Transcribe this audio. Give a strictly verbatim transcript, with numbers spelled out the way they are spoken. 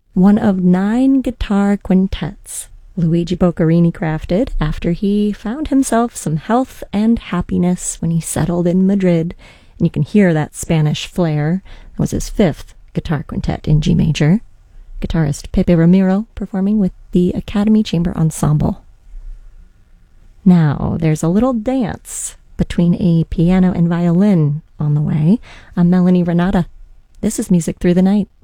one of nine guitar quintets Luigi Boccherini crafted after he found himself some health and happiness when he settled in Madrid. And you can hear that Spanish flair. It was his fifth guitar quintet in G major. Guitarist Pepe Ramiro performing with the Academy Chamber Ensemble. Now, there's a little dance between a piano and violin on the way. I'm Melanie Renata. This is Music Through the Night.